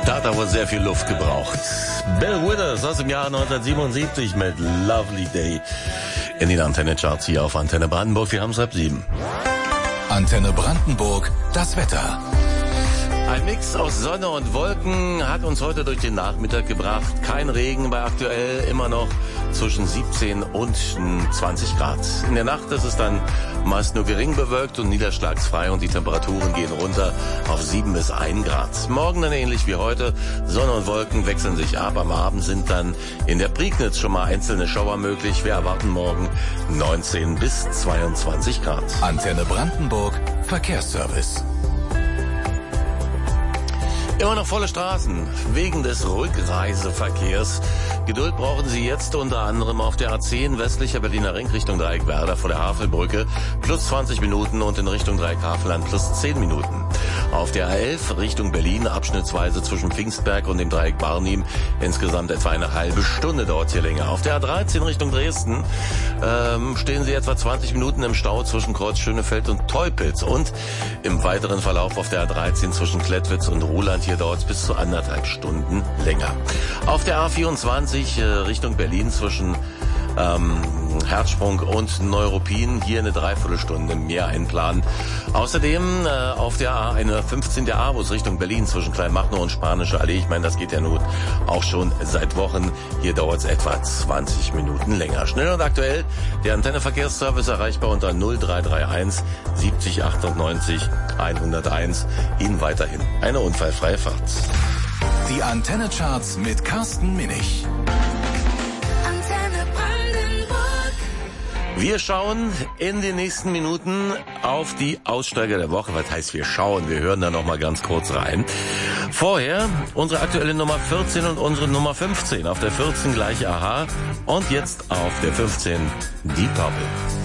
Da hat aber sehr viel Luft gebraucht. Bill Withers aus dem Jahr 1977 mit Lovely Day in den Antenne-Charts hier auf Antenne Brandenburg. Wir haben es 6:30. Antenne Brandenburg, das Wetter. Ein Mix aus Sonne und Wolken hat uns heute durch den Nachmittag gebracht. Kein Regen, bei aktuell immer noch zwischen 17 und 20 Grad. In der Nacht ist es dann meist nur gering bewölkt und niederschlagsfrei und die Temperaturen gehen runter auf 7 bis 1 Grad. Morgen dann ähnlich wie heute. Sonne und Wolken wechseln sich ab. Am Abend sind dann in der Prignitz schon mal einzelne Schauer möglich. Wir erwarten morgen 19 bis 22 Grad. Antenne Brandenburg, Verkehrsservice. Immer noch volle Straßen wegen des Rückreiseverkehrs. Geduld brauchen Sie jetzt unter anderem auf der A10 westlicher Berliner Ring Richtung Dreieckwerder vor der Havelbrücke plus 20 Minuten und in Richtung Dreieck-Havelland plus 10 Minuten. Auf der A11 Richtung Berlin abschnittsweise zwischen Pfingstberg und dem Dreieck Barnim insgesamt etwa eine halbe Stunde dauert hier länger. Auf der A13 Richtung Dresden stehen Sie etwa 20 Minuten im Stau zwischen Kreuz Schönefeld und Teupitz und im weiteren Verlauf auf der A13 zwischen Klettwitz und Ruhland. Hier dauert es bis zu 1,5 Stunden länger. Auf der A24 Richtung Berlin zwischen Herzsprung und Neuruppin hier eine Dreiviertelstunde mehr einplanen. Außerdem auf der A51 der A-Bus Richtung Berlin zwischen Kleinmachnow und Spanische Allee. Ich meine, das geht ja nun auch schon seit Wochen. Hier dauert es etwa 20 Minuten länger. Schnell und aktuell der Antenne-Verkehrsservice erreichbar unter 0331 70 98 101. Ihnen weiterhin eine unfallfreie Fahrt. Die Antenne-Charts mit Carsten Minich. Wir schauen in den nächsten Minuten auf die Aussteiger der Woche. Was heißt wir schauen? Wir hören da noch mal ganz kurz rein. Vorher unsere aktuelle Nummer 14 und unsere Nummer 15. Auf der 14 gleich Aha und jetzt auf der 15 Deep Purple.